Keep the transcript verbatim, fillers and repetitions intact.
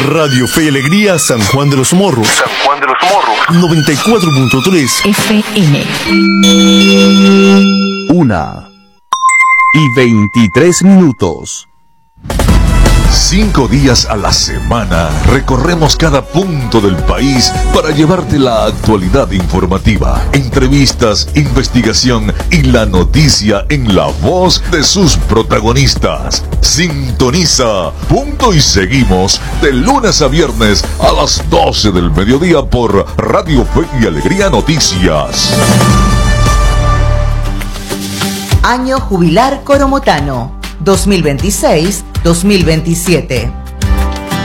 Radio Fe y Alegría San Juan de los Morros. San Juan de los Morros. noventa y cuatro punto tres F M. Una y veintitrés minutos. Cinco días a la semana recorremos cada punto del país para llevarte la actualidad informativa, entrevistas, investigación y la noticia en la voz de sus protagonistas. Sintoniza Punto y Seguimos de lunes a viernes a las doce del mediodía por Radio Fe y Alegría Noticias. Año Jubilar Coromotano dos mil veintiséis dos mil veintisiete.